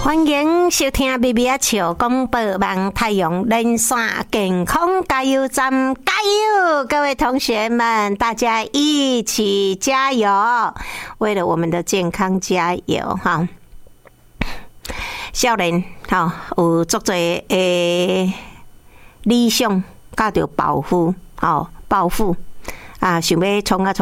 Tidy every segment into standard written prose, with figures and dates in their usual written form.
欢迎收听 BB 啊笑广播网太阳连线健康加油站，加油！各位同学们，大家一起加油，为了我们的健康加油哈！少年哈有足多理想，甲着抱负抱负啊，想要冲啊，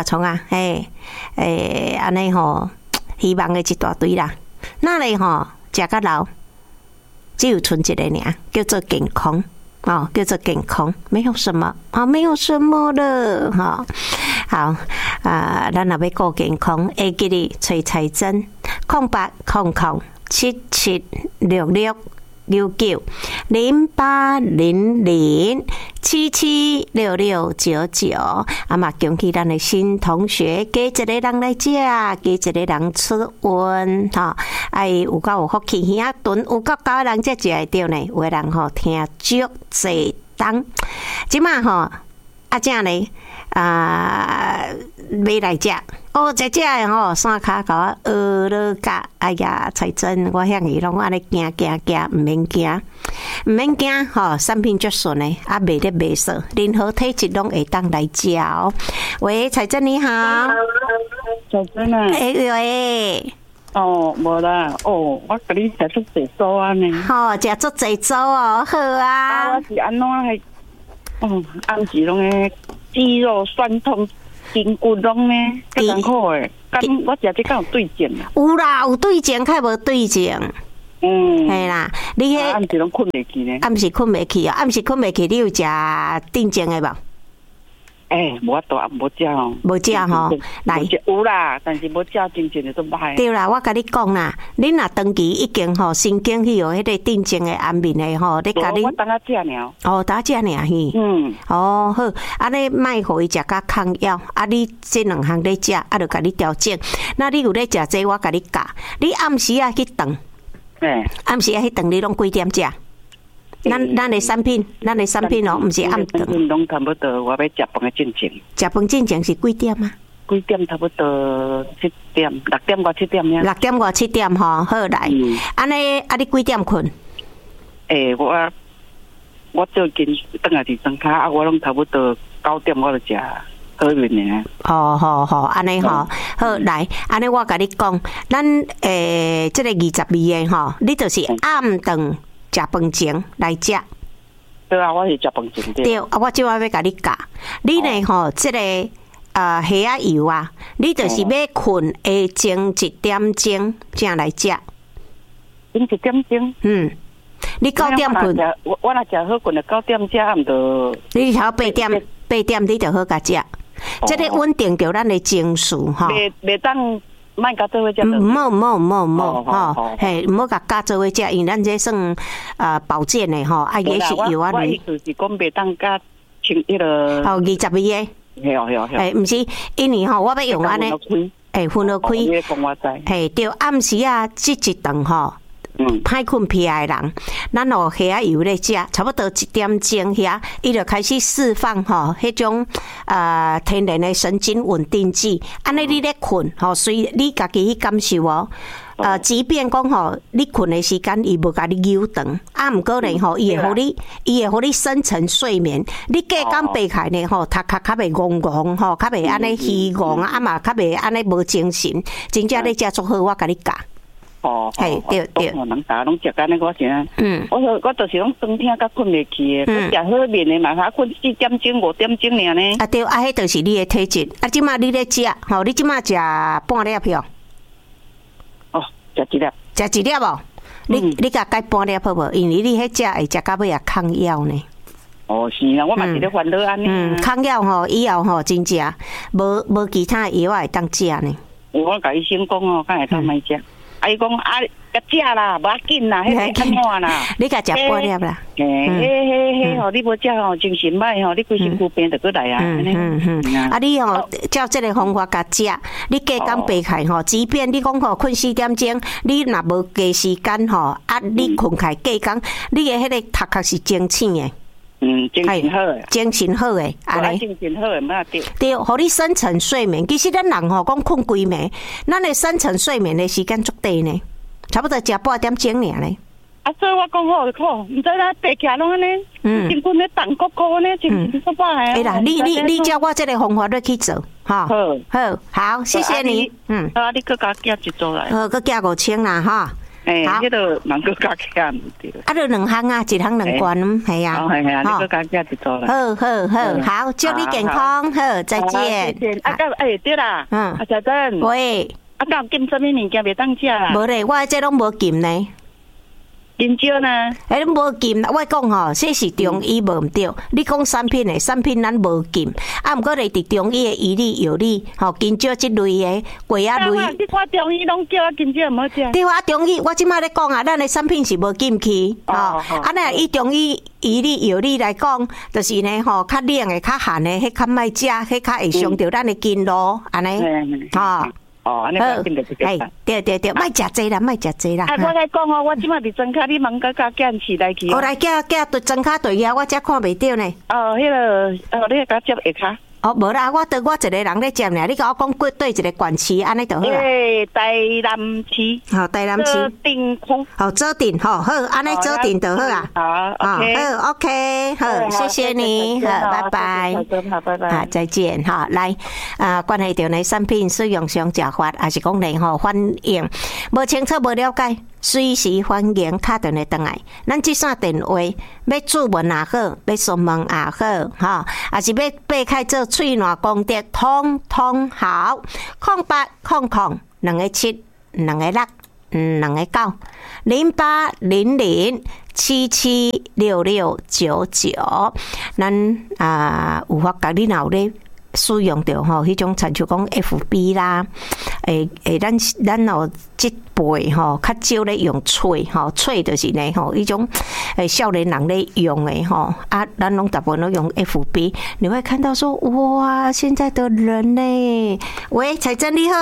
安尼吼，希望的一大堆啦。那嘞吼，食到老，只有存一个尔，叫做健康哦，叫做健康，没有什么啊，没有什么了哈。好咱若要顾健康，会记哩找彩针0800-7766990800-776699。啊嘛，恭喜咱的新同学，加一个人来食，加一个人出运哈。有够有福气，耳顿有够高的人才食会到呢。有的人吼听足济当，即马吼正咧要来食。食的吼，山骹甲我学了甲，哎呀，彩珍，我向伊拢安尼行，毋免惊吼，产品足顺的，卖得袂错，任何体质拢会当来食哦。喂，彩珍你好， 彩珍啊， 喂。 无啦，我甲你食足济粥啊呢。 食足济粥哦，好啊。 我是安怎还暗时拢诶肌肉酸痛。筋骨拢呢，较艰苦诶。咁我食这敢有对症啊？ 有啦，有对症，较无对症。系啦，你迄暗时拢困袂去呢？ 暗时困袂去啊，暗时困袂去，你有食定症诶无？ 无法度啊，无食哦。 无食吼，来有啦，但是无食真正诶都歹。 对啦，我甲你讲啦，恁若长期已经吼神经去有迄个定症诶安眠诶吼，你甲你我等下食尔。 等下食尔去。好，安尼莫互伊食甲抗药，你这两项咧食，就甲你调整。那你有咧食这，我甲你教，你暗时啊去顿，暗时啊去顿，你拢几点食？咱的产品哦，毋是暗顿。 拢差不多，我要食饭的进程。 食饭进程是几点啊？ 几点差不多7点，6点到7点呀。 6点到7点吼，好来。安尼你几点困？ 我最近等下是床骹，我拢差不多9点我就食好面的。 好，安尼吼，好来，安尼我甲你讲，咱这个22个吼，你就是暗顿。食饭前来食， 对啊，我是食饭前对。 对，我即摆要甲你教，你呢吼，这个虾仔油啊，你就是要困下前1点钟才来食。 前1点钟？ 你9点困， 我若食好困就9点食，毋着。 你头8点你就好甲食，这个稳定着咱的情绪吼。 袂当。莫甲做伙食， 冇，嘿，唔好甲加做伙食，因为咱这算保健的吼，也是有啊。 我意思是讲袂当加像迄个 22个，嘿，唔是，因为吼，我要用安尼，分落开，嘿，对，暗时啊，这一顿吼。歹困疲的人，咱有虾仔油咧食，差不多1点钟遐，伊就开始释放吼，迄种天然的神经稳定剂。安尼你咧困吼，随你家己去感受哦。即便讲吼，你困的时间伊无甲你扭长，毋过呢吼，伊会互你深层睡眠。你隔工爬起呢吼，头壳较袂戆戆吼，较袂安尼虚戆啊嘛，较袂安尼无精神。真正咧食足好，我甲你教。 嘿，对，人大拢食干那我先。我就是拢整天甲困袂去的，食好面的嘛，困4点钟、5点钟尔呢。 对，迄就是你的体质。即马你咧食，吼，你即马食半粒票。 食1粒。 食1粒哦，你甲改半粒好无？因为你迄食会食到尾也抗药呢。 是啊，我嘛是咧烦恼安尼。 抗药吼，以后吼真正无其他药会当食呢。 我甲医生讲敢会当莫食。伊讲甲食啦，无要紧啦，迄个较慢啦。 你甲食半粒啦。 吼，你无食吼，精神歹吼，你规身躯病就过来啊。 你吼照这个方法甲食，你加工爬起吼，即便你讲吼困4点钟，你若无加时间吼，你困起加工，你的迄个头壳是清醒的。 精神好诶， 精神好诶， 安尼精神好诶，嘛对。 对，互你深层睡眠。其实咱人吼讲困规暝，咱的深层睡眠的时间足短呢。 差不多食半点钟尔咧。 啊，所以我讲好可，唔知咱爬起来拢安尼，根本咧动骨骨咧，真失败啊！ 哎啦，你照我这个方法你去做，哈。好，谢谢你。 啊，你搁加寄一组来。 搁加5000啦，哈。 好，迄个能够加起唔对。 啊，就2项啊，一项2罐，系啊。 系啊，你搁加寄一组来。 好，祝你健康，好，再见。 啊，对啦，小珍。 喂。 啊，有禁什么物件袂当食啦？ 无咧，我这拢无禁呢。 金蕉呢？ 哎，无禁，我讲吼，这是中医无毋对。你讲产品的产品，咱无禁。啊，毋过咧，伫中医的医理药理，吼，金蕉即类的桂仔类。 你看中医拢叫金蕉毋好食。 对啊，中医我即摆咧讲啊，咱的产品是无禁去。啊，那以中医医理药理来讲，就是呢，吼，较冷的、较寒的，迄较莫食，迄较会伤着咱的筋络，安尼。吼。 安尼个定着一个。 对，莫食济啦，莫食济啦。 啊，我来讲哦，我即马伫庄卡，你忙加减起来去。 我来加对庄卡对呀，我只看袂到呢。 迄个，你甲接下骹。 无啦，我一个人咧接呢，你甲我讲过对一个管区，安尼就好啊。 台南市。 好，台南市。 做定空。 好，做定，好，安尼做定就好啊。 好 ，OK，好，谢谢你，好，拜拜。 好，拜拜。 再见，哈，来，关系到呢产品使用上食法，还是讲呢吼反应无清楚、无了解。随时欢迎打电话回来，咱这3电话要注文也好，要询问也好，哈，还是要备开做喙烂功德，通通好。0800-272-0800-776699，咱有法甲你若有咧使用着吼，迄种亲像讲 FB 啦，咱哦即辈吼较少咧用喙吼，喙就是呢吼，迄种少年人咧用诶吼，啊，咱拢大部分都用 FB， 你会看到说哇，现在的人呢，喂，彩珍你好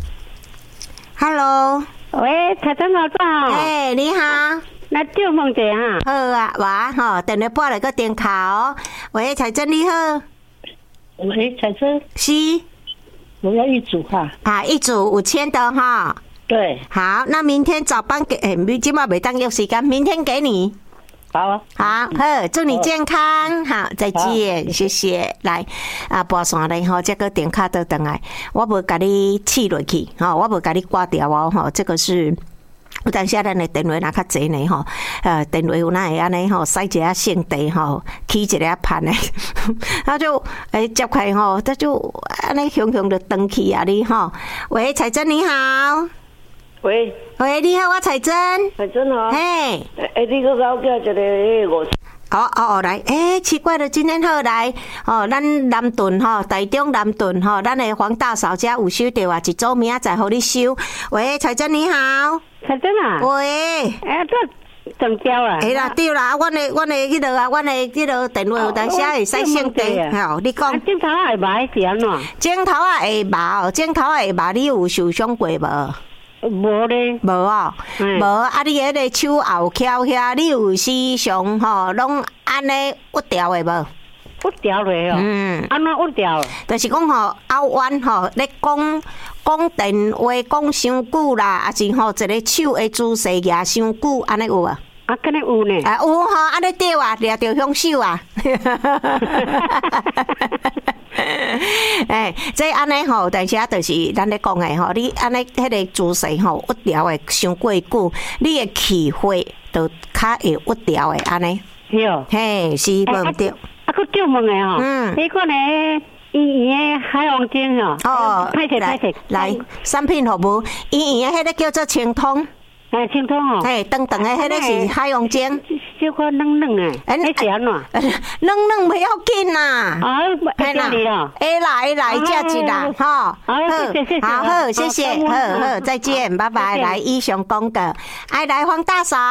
，Hello， 喂，彩珍老早， 你好。 来借问一下好啊，哇吼，电话拨来个电话哦。喂，彩珍你好。 喂，彩珍。 是。 我要一组哈。 一组5000的哈。 对。 好，那明天早班给，今晚没当有时间，明天给你。 好， 祝你健康，好，再见，谢谢。来，拨线来吼，这个电话都等来，我无甲你气落去，哈，我无甲你挂掉哦，哈，这个是。有当时咱的电话若较济呢吼，电话有哪会安尼吼，塞一下线地吼，起一下盘诶，他就接开吼，他就安尼雄雄的登去啊你吼。喂，彩珍你好。 喂， 你好，我彩珍。 彩珍好。 嘿。 你个搞叫一个50。 来，奇怪了，今天好来，咱南屯台中南屯咱的黄大嫂家有收到啊，一组明仔载互你收。喂，彩珍你好。 彩珍啊。 喂。 这中招啊。 啦，对啦，阮的迄落啊，阮的迄落电话有当时会使先地，吼，你讲。 镜头下麻是安怎？ 镜头下麻镜头下麻，你有受伤过无？ 无咧， 无啊，无啊！你迄个手后翘遐，你有时常吼拢安尼屈掉的无？ 屈掉咧哦。安怎屈掉？ 就是讲吼，后弯吼，咧讲电话讲伤久啦，还是吼一个手的姿势举伤久，安尼有啊？ 敢若有呢？ 有吼，安尼对啊，掠着凶手啊！这安尼吼，但是就是咱咧讲的吼，你安尼迄个姿势吼，屈掉的伤过久，你的气血就较会屈掉的安尼。嘿，是无对。 佫借问的吼，迄个呢？医院的海王精歹势， 来产品服务，医院的迄个叫做清通。 清通哦， 长的迄个是海洋精， 小可嫩嫩诶，迄是安怎？ 嫩不要紧啦， 会啦， 会来，这一啦，哈，好，谢谢，好，再见，拜拜，来以上广告，爱来黄大嫂，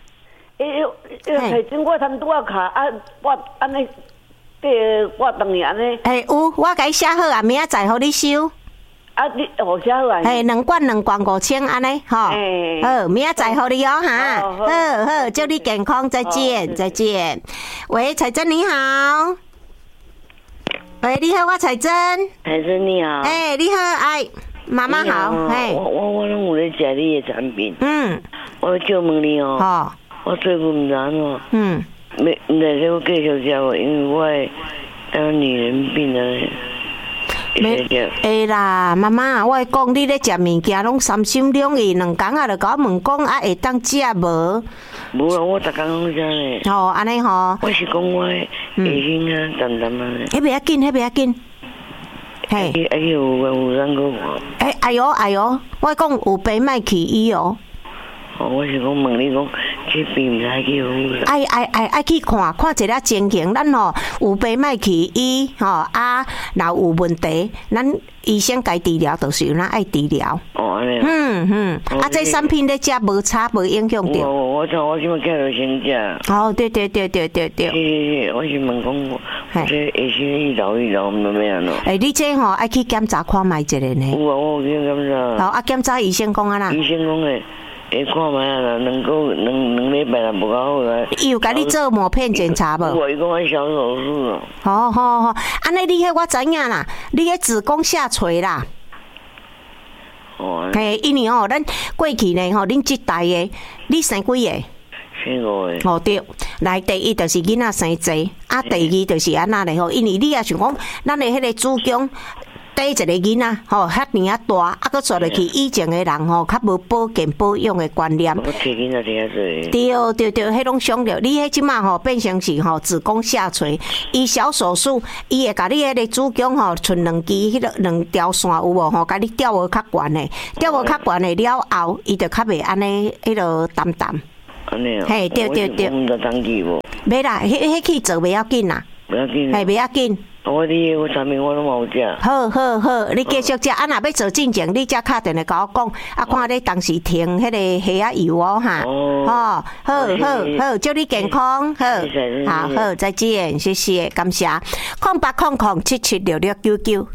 彩珍我通拄啊卡我安尼，我当年安尼， 有，我甲伊写好啊，明仔载互你收。 你好写好啊 ？2罐5000安尼，吼。好，明仔载互你哦，哈。好，祝你健康，再见。喂，彩珍你好。喂，你好，我彩珍。 彩珍你好。 你好， 妈妈好，嘿， 我拢有咧食你的产品。我就问你哦，我最近唔知哦，没在我继续食无，因为我女人病了。 会啦，妈妈，我讲你咧食物件拢三心两意，2工啊，就甲我问讲啊，会当食无？ 无啊，我逐工拢食咧。 哦，安尼吼。 我是讲我下身啊，淡淡啊。 迄袂要紧，迄袂要紧。嘿。 有三个我。 哎呦，我讲有病莫去医哦。 我是讲问你讲，这病唔使去好。 爱去看一下情形，咱吼有病莫去医吼啊，若有问题，咱医生该治疗就是有咱爱治疗。 安尼。 啊，这产品咧食无差，无影响着。 我现在叫你先食。 哦，对。 是，我是问讲，这下身一老唔怎么样咯？ 你这吼爱去检查看卖一下呢。 有啊，我有去检查。 啊，检查医生讲啊啦。 医生讲诶。会看卖啊，两礼拜啦，无较好啦。 伊有甲你做膜片检查无？ 我伊讲爱小手术啊。 好，安尼你迄我知影啦，你迄子宫下垂啦。嘿，因为吼，咱过去呢吼，恁这代的，你生几个？ 生5个。 对，来第一就是囡仔生济，啊，第二就是安那嘞吼，因为你也想讲，咱的迄个子宫。第一个囡仔吼，遐年啊大，啊，佮做落去以前的人吼，较无保健保养的观念。 我摕囡仔摕遐济。对，迄拢伤着。你迄即马吼变成是吼子宫下垂，伊小手术，伊会甲你迄个子宫吼存2支迄个2条线有无吼，甲你吊无较悬的，吊无较悬的了后，伊就较袂安尼迄个淡淡。 安尼啊？ 嘿，对。 唔得当机无？ 袂啦，迄去做袂要紧啦。 袂要紧。 嘿，袂要紧。 我产品我拢冇食。 好，你继续食。啊，若要做进前，你才敲电话甲我讲，啊，看你当时停迄个虾仔油哦哈。好，祝你健康。好，再见，谢谢，感谢。0800776699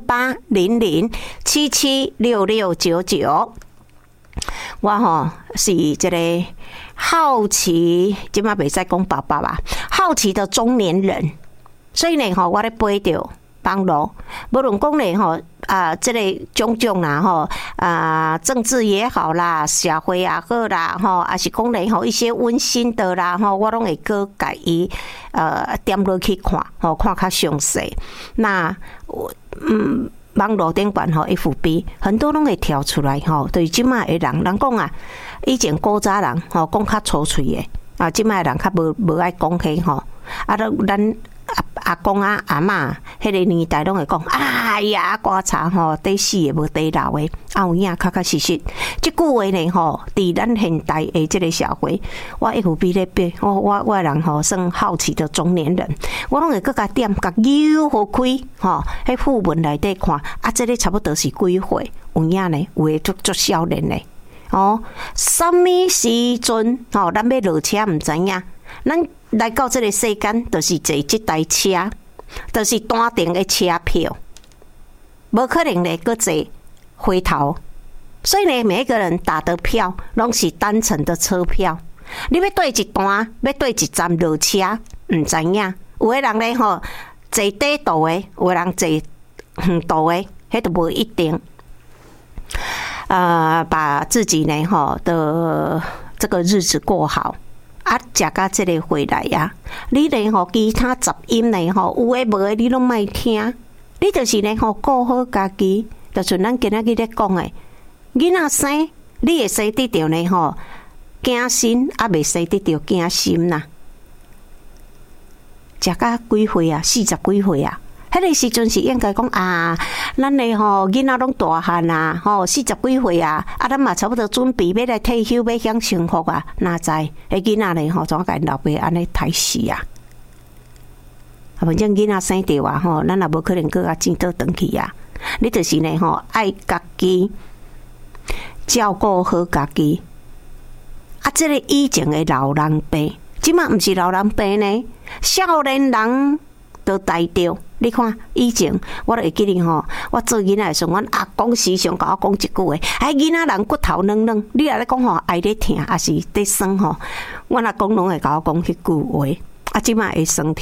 0800776699。我吼是这个好奇，即马袂使讲爸爸吧，好奇的中年人。所以呢，吼，我咧背着网络，无论讲呢，吼这个种种啦，吼政治也好啦，社会也好啦，吼，还是讲呢，吼一些温馨的啦，吼，我拢会搁甲伊点落去看，吼看较详细。那网络顶管吼 FB 很多拢会跳出来吼，对即卖的人讲啊，以前古早人吼讲较粗嘴的啊，即卖人较无爱讲起吼，啊，咱。阿公啊、阿嬷，迄个年代拢会讲，哎呀，刮茶吼，第死的无第老的，有影确确实实。即句话呢吼，伫咱现代的即个社会，我 FB 咧变，我人吼算好奇的中年人，我拢会搁甲点甲扭好开吼，迄副文内底看，啊，即个差不多是几岁？有影呢，有诶足少年呢。什么时阵吼，咱要落车毋知影，咱。来到这个世间，就是坐这台车，就是单程的车票，无可能咧，搁坐回头。所以呢，每一个人打的票，拢是单程的车票。你要对一段，要对一站落车，唔知影。有的人咧吼，坐底道的，有的人坐远道的，迄都无一定。把自己呢吼的这个日子过好。啊，食到这个回来呀！你呢吼其他杂音呢吼，有诶无诶，你拢莫听。你就是呢吼顾好家己，就像咱今仔日咧讲诶，囡仔生，你会生得着呢吼，惊心啊，未生得着惊心呐。食到几岁啊？40几岁啊？迄个时阵是应该讲啊，咱的吼囡仔拢大汉啊，吼40几岁啊，啊咱嘛差不多准备要来退休，要享幸福啊，哪知迄囡仔呢吼，怎甲老爸安尼刣死啊？啊，反正囡仔生着啊，吼，咱也无可能搁钱倒转去啊。你就是呢吼，爱家己照顾好家己。啊，这个以前的老人病，即马毋是老人病呢，少年人都呆着。你看以前，我都会记得吼，我做囡仔的时候，阮阿公时常甲我讲一句话：，哎，囡仔人骨头软软，你若咧讲吼，爱咧疼，还是咧酸吼？阮阿公拢会甲我讲迄句话。啊，即摆会酸疼，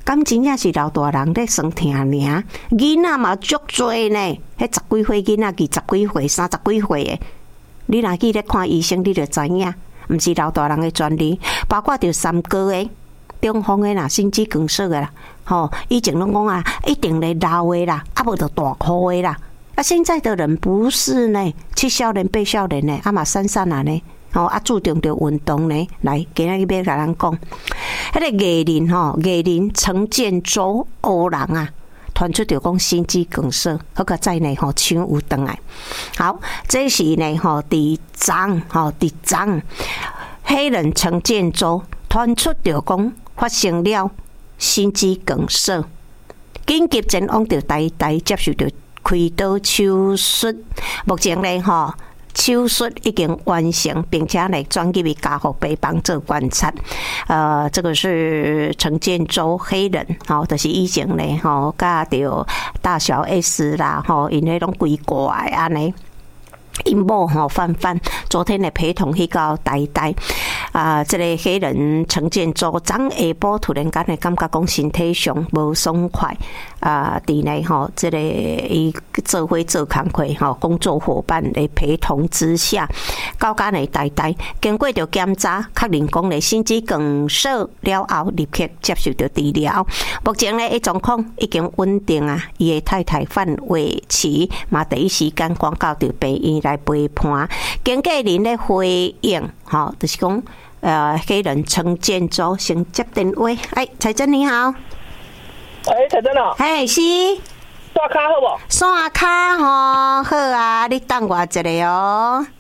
敢真正是老大人咧算听尔，囡仔嘛足多呢，迄10几岁囡仔，20几岁、30几岁的，你若去咧看医生，你就知影，毋是老大人的专利，包括着3哥的、中风的啦、心肌梗塞的啦，吼，以前拢讲啊，一定咧老的啦，啊无就大箍的啦。啊，现在的人不是呢，7少年、8少年呢，啊嘛散散啊呢。啊，注重着运动呢，来，今仔日要甲咱讲，迄个艺人吼，艺人陈建州黑人啊，传出着讲心肌梗塞，迄个在呢吼抢有转来。好，这是呢吼，伫昨黑人陈建州传出着讲发生了心肌梗塞，紧急前往着台接受着开刀手术，目前呢吼。手术已经完成，并且呢转入去家护病房做观察。这个是陈建州黑人，就是以前呢，甲着大小 S 啦，因迄种规过来安尼。因某范昨天呢陪同去到台这个黑人陈建州昨下晡突然间呢感觉讲身体上无爽快伫呢这个伊做伙做工课工作伙伴的陪同之下，到家呢台经过着检查，确认讲呢心肌梗塞了后，立刻接受着治疗。目前呢伊状况已经稳定啊，伊的太太范玮琪嘛第一时间赶到着病院来陪伴。经纪人咧回应，就是讲黑人陈建州先接电话。彩珍你好。 彩珍哦。 是。 刷卡好无？ 刷卡好啊，你等我一下哦。